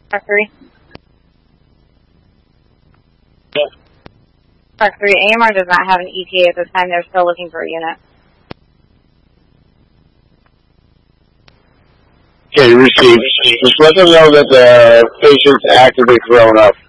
Park 3. Park 3, AMR does not have an ETA at this time. They're still looking for a unit. Okay, received. Just let them know that the patient's actively thrown up.